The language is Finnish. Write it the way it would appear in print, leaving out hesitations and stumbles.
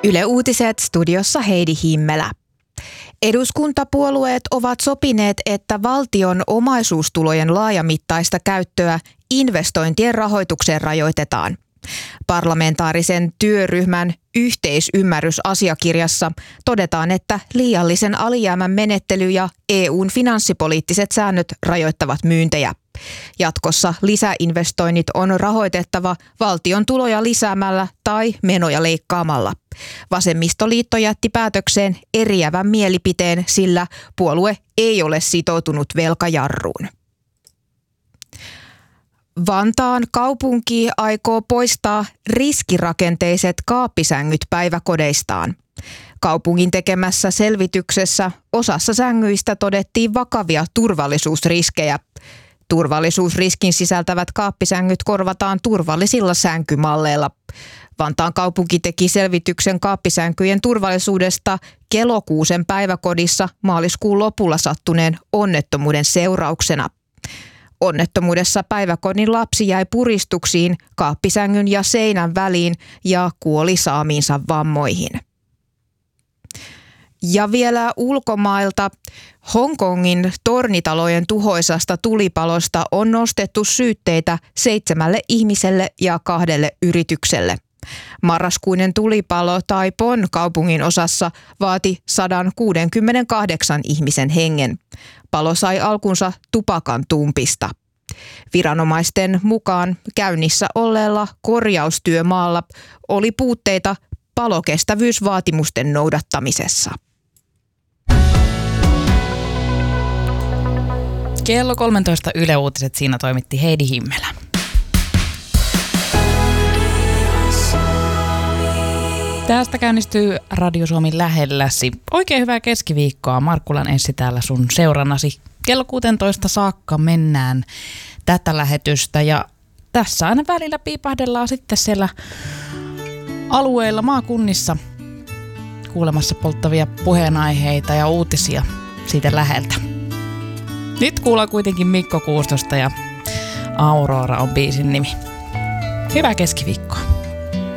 Yle Uutiset, studiossa Heidi Himmelä. Eduskuntapuolueet ovat sopineet, että valtion omaisuustulojen laajamittaista käyttöä investointien rahoitukseen rajoitetaan. Parlamentaarisen työryhmän yhteisymmärrysasiakirjassa todetaan, että liiallisen alijäämän menettely ja EU:n finanssipoliittiset säännöt rajoittavat myyntejä. Jatkossa lisäinvestoinnit on rahoitettava valtion tuloja lisäämällä tai menoja leikkaamalla. Vasemmistoliitto jätti päätökseen eriävän mielipiteen, sillä puolue ei ole sitoutunut velkajarruun. Vantaan kaupunki aikoo poistaa riskirakenteiset kaappisängyt päiväkodeistaan. Kaupungin tekemässä selvityksessä osassa sängyistä todettiin vakavia turvallisuusriskejä. Turvallisuusriskin sisältävät kaappisängyt korvataan turvallisilla sänkymalleilla. Vantaan kaupunki teki selvityksen kaappisänkyjen turvallisuudesta Kelokuusen päiväkodissa maaliskuun lopulla sattuneen onnettomuuden seurauksena. Onnettomuudessa päiväkodin lapsi jäi puristuksiin kaappisängyn ja seinän väliin ja kuoli saamiinsa vammoihin. Ja vielä ulkomailta. Hongkongin tornitalojen tuhoisasta tulipalosta on nostettu syytteitä 7 ihmiselle ja 2 yritykselle. Marraskuinen tulipalo Taipon kaupungin osassa vaati 168 ihmisen hengen. Palo sai alkunsa tupakan tumpista. Viranomaisten mukaan käynnissä olleella korjaustyömaalla oli puutteita palokestävyysvaatimusten noudattamisessa. Kello 13 Yle Uutiset, siinä toimitti Heidi Himmelä. Tästä käynnistyy Radio Suomi lähelläsi. Oikein hyvää keskiviikkoa. Markkulan Essi täällä sun seurannasi. Kello 16 saakka mennään tätä lähetystä ja tässä aina välillä piipahdellaan sitten siellä alueilla, maakunnissa kuulemassa polttavia puheenaiheita ja uutisia siitä läheltä. Nyt kuullaan kuitenkin Mikko Kuustosta ja Aurora on biisin nimi. Hyvää keskiviikkoa.